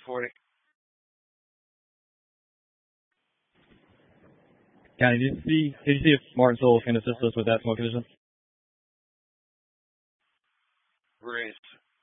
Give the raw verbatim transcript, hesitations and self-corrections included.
forty. Connie, did you see did you see if Martin Soul can assist us with that smoke condition? Great.